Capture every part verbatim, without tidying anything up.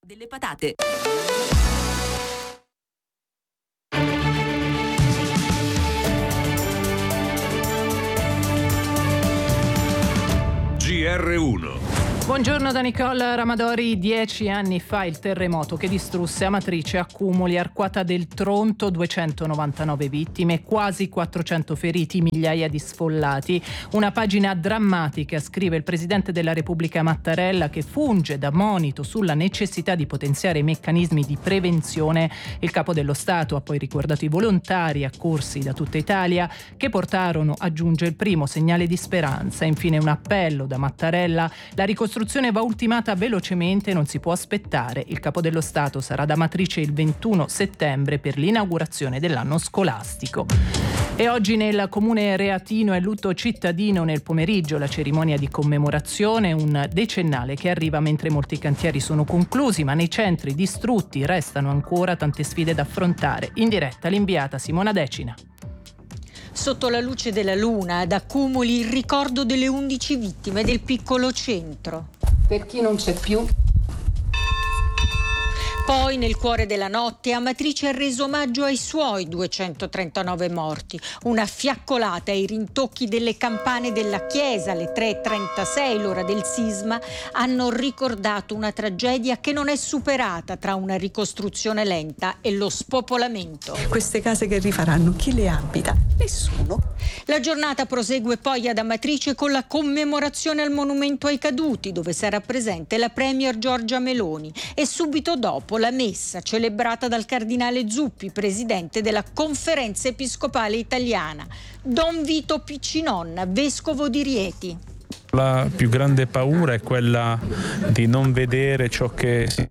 delle patate. G R uno. Buongiorno da Nicole Ramadori. Dieci anni fa il terremoto che distrusse Amatrice, Accumoli, Arquata del Tronto, duecentonovantanove vittime, quasi quattrocento feriti, migliaia di sfollati. Una pagina drammatica, scrive il Presidente della Repubblica Mattarella, che funge da monito sulla necessità di potenziare i meccanismi di prevenzione. Il Capo dello Stato ha poi ricordato i volontari accorsi da tutta Italia che portarono, aggiunge, il primo segnale di speranza. Infine un appello da Mattarella: la ricostruzione La ricostruzione va ultimata velocemente, non si può aspettare. Il Capo dello Stato sarà ad Amatrice il ventuno settembre per l'inaugurazione dell'anno scolastico. E oggi nel comune reatino è lutto cittadino. Nel pomeriggio la cerimonia di commemorazione, un decennale che arriva mentre molti cantieri sono conclusi, ma nei centri distrutti restano ancora tante sfide da affrontare. In diretta l'inviata Simona Decina. Sotto la luce della luna, ad Accumoli, il ricordo delle undici vittime del piccolo centro. Per chi non c'è più. Poi, nel cuore della notte, Amatrice ha reso omaggio ai suoi duecentotrentanove morti. Una fiaccolata ai rintocchi delle campane della chiesa, alle tre e trentasei, l'ora del sisma, hanno ricordato una tragedia che non è superata tra una ricostruzione lenta e lo spopolamento. Queste case che rifaranno, chi le abita? Nessuno. La giornata prosegue poi ad Amatrice con la commemorazione al monumento ai caduti, dove sarà presente la premier Giorgia Meloni, e subito dopo la messa celebrata dal cardinale Zuppi, presidente della Conferenza Episcopale Italiana. Don Vito Piccinonna, vescovo di Rieti. La più grande paura è quella di non vedere ciò che si...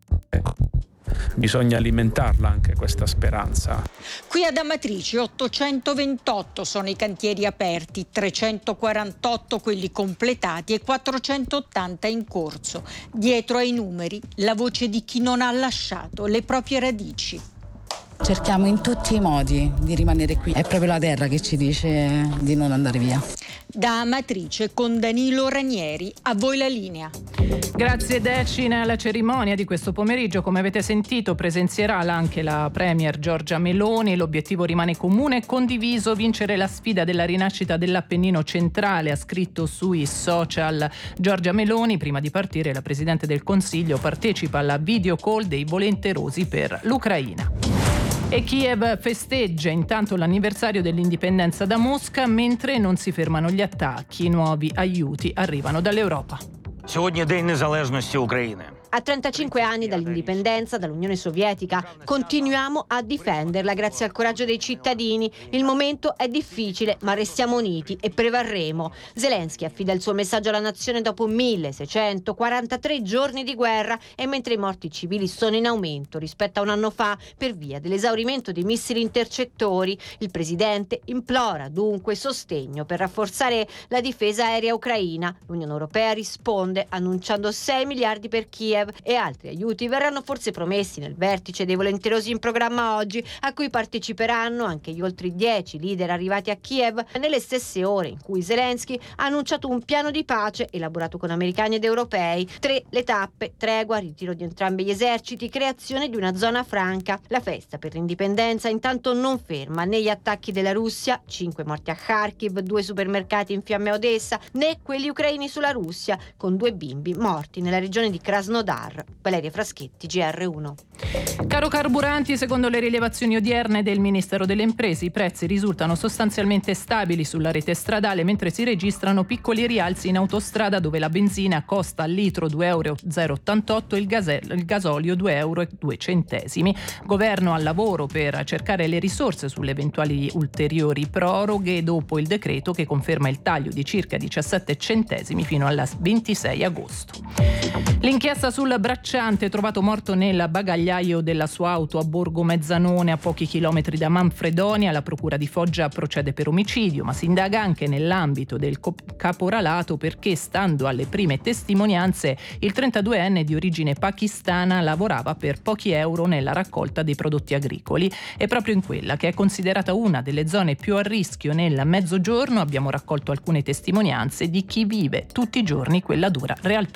Bisogna alimentarla anche questa speranza. Qui ad Amatrice ottocentoventotto sono i cantieri aperti, trecentoquarantotto quelli completati e quattrocentottanta in corso. Dietro ai numeri la voce di chi non ha lasciato le proprie radici. Cerchiamo in tutti i modi di rimanere qui. È proprio la terra che ci dice di non andare via. Da Amatrice con Danilo Ranieri, a voi la linea. Grazie Decina. Alla cerimonia di questo pomeriggio, come avete sentito, presenzierà anche la premier Giorgia Meloni. L'obiettivo rimane comune e condiviso: vincere la sfida della rinascita dell'Appennino centrale, ha scritto sui social Giorgia Meloni. Prima di partire, la Presidente del Consiglio partecipa alla video call dei volenterosi per l'Ucraina. E Kiev festeggia intanto l'anniversario dell'indipendenza da Mosca, mentre non si fermano gli attacchi. Nuovi aiuti arrivano dall'Europa. Сьогодні День Незалежності України. A trentacinque anni dall'indipendenza dall'Unione Sovietica continuiamo a difenderla grazie al coraggio dei cittadini. Il momento è difficile, ma restiamo uniti e prevarremo. Zelensky affida il suo messaggio alla nazione dopo milleseicentoquarantatré giorni di guerra e mentre i morti civili sono in aumento rispetto a un anno fa per via dell'esaurimento dei missili intercettori. Il presidente implora dunque sostegno per rafforzare la difesa aerea ucraina. L'Unione Europea risponde annunciando sei miliardi per Kiev e altri aiuti verranno forse promessi nel vertice dei volenterosi in programma oggi, a cui parteciperanno anche gli oltre dieci leader arrivati a Kiev nelle stesse ore in cui Zelensky ha annunciato un piano di pace elaborato con americani ed europei. Tre le tappe: tregua, ritiro di entrambi gli eserciti, creazione di una zona franca. La festa per l'indipendenza intanto non ferma né gli attacchi della Russia, cinque morti a Kharkiv, due supermercati in fiamme a Odessa, né quelli ucraini sulla Russia, con due bimbi morti nella regione di Krasnodar. Valeria Fraschetti, G R uno. Caro carburanti, secondo le rilevazioni odierne del Ministero delle Imprese, i prezzi risultano sostanzialmente stabili sulla rete stradale, mentre si registrano piccoli rialzi in autostrada, dove la benzina costa al litro due virgola zero ottantotto e il, gasel- il gasolio due virgola due centesimi. Governo al lavoro per cercare le risorse sulle eventuali ulteriori proroghe dopo il decreto che conferma il taglio di circa diciassette centesimi fino al ventisei agosto. L'inchiesta sul bracciante trovato morto nel bagagliaio della sua auto a Borgo Mezzanone, a pochi chilometri da Manfredonia. La procura di Foggia procede per omicidio, ma si indaga anche nell'ambito del caporalato perché, stando alle prime testimonianze, il trentaduenne di origine pakistana lavorava per pochi euro nella raccolta dei prodotti agricoli. E proprio in quella che è considerata una delle zone più a rischio nel Mezzogiorno abbiamo raccolto alcune testimonianze di chi vive tutti i giorni quella dura realtà.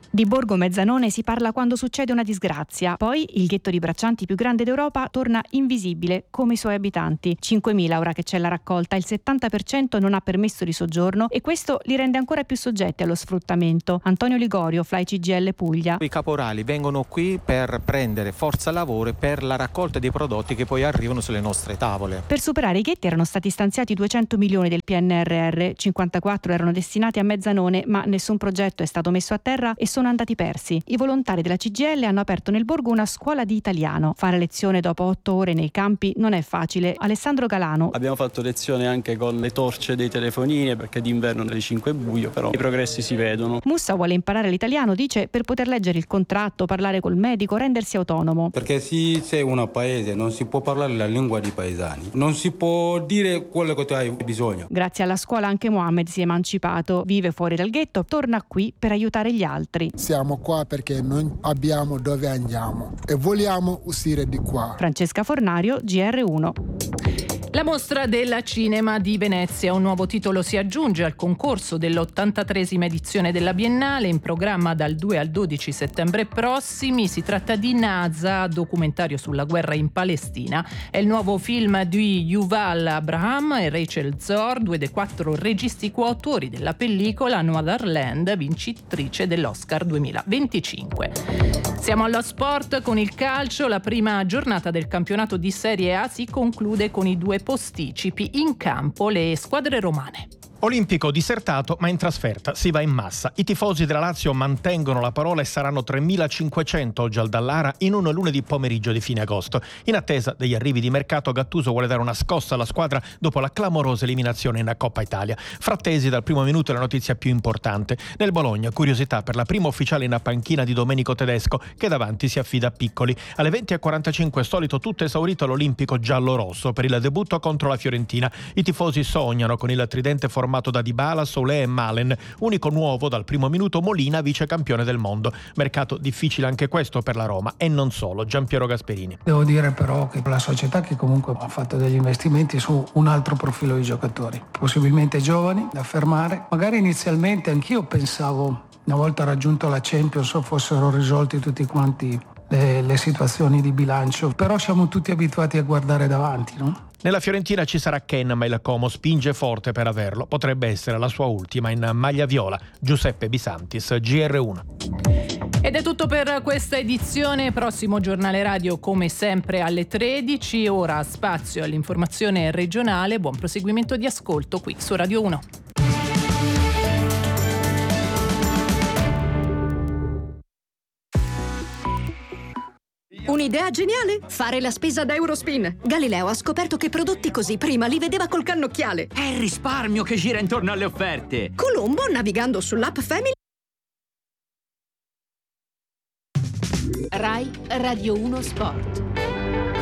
Di Borgo Mezzanone si parla quando succede una disgrazia. Poi il ghetto di braccianti più grande d'Europa torna invisibile come i suoi abitanti. cinquemila ora che c'è la raccolta, il settanta per cento non ha permesso di soggiorno e questo li rende ancora più soggetti allo sfruttamento. Antonio Ligorio, Fly C G L Puglia. I caporali vengono qui per prendere forza lavoro per la raccolta dei prodotti che poi arrivano sulle nostre tavole. Per superare i ghetti erano stati stanziati duecento milioni del P N R R, cinquantaquattro erano destinati a Mezzanone, ma nessun progetto è stato messo a terra e sono andati persi. I volontari della C G I L hanno aperto nel borgo una scuola di italiano. Fare lezione dopo otto ore nei campi non è facile. Alessandro Galano. Abbiamo fatto lezione anche con le torce dei telefonini perché d'inverno alle cinque è buio, però i progressi si vedono. Mussa vuole imparare l'italiano, dice, per poter leggere il contratto, parlare col medico, rendersi autonomo. Perché se sei un paese non si può parlare la lingua dei paesani, non si può dire quello che tu hai bisogno. Grazie alla scuola anche Mohammed si è emancipato, vive fuori dal ghetto, torna qui per aiutare gli altri. Siamo qua perché non abbiamo dove andiamo e vogliamo uscire di qua. Francesca Fornario, G R uno. La mostra del cinema di Venezia, un nuovo titolo si aggiunge al concorso dell'ottantatreesima edizione della Biennale, in programma dal due al dodici settembre prossimi. Si tratta di Naza, documentario sulla guerra in Palestina. È il nuovo film di Yuval Abraham e Rachel Zor, due dei quattro registi coautori della pellicola, Noirland, vincitrice dell'Oscar duemilaventicinque. Siamo allo sport con il calcio. La prima giornata del campionato di Serie A si conclude con i due posticipi. In campo le squadre romane. Olimpico disertato ma in trasferta, si va in massa. I tifosi della Lazio mantengono la parola e saranno tremilacinquecento oggi al Dallara in un lunedì pomeriggio di fine agosto. In attesa degli arrivi di mercato, Gattuso vuole dare una scossa alla squadra dopo la clamorosa eliminazione in Coppa Italia. Frattesi dal primo minuto è la notizia più importante. Nel Bologna, curiosità per la prima ufficiale in panchina di Domenico Tedesco, che davanti si affida a Piccoli. Alle venti e quarantacinque solito tutto esaurito all'Olimpico giallo-rosso per il debutto contro la Fiorentina. I tifosi sognano con il tridente formato da Dybala, Solé e Malen. Unico nuovo dal primo minuto Molina, vice campione del mondo. Mercato difficile anche questo per la Roma e non solo. Giampiero Gasperini. Devo dire però che la società che comunque ha fatto degli investimenti su un altro profilo di giocatori, possibilmente giovani da fermare. Magari inizialmente anch'io pensavo, una volta raggiunto la Champions, fossero risolti tutti quanti le, le situazioni di bilancio, però siamo tutti abituati a guardare davanti, no? Nella Fiorentina ci sarà Ken, ma il Como spinge forte per averlo. Potrebbe essere la sua ultima in maglia viola. Giuseppe Bisantis, G R uno. Ed è tutto per questa edizione. Prossimo giornale radio come sempre alle tredici. Ora spazio all'informazione regionale. Buon proseguimento di ascolto qui su Radio uno. Un'idea geniale? Fare la spesa da Eurospin. Galileo ha scoperto che prodotti così prima li vedeva col cannocchiale. È il risparmio che gira intorno alle offerte. Colombo, navigando sull'app Family. Rai Radio uno Sport.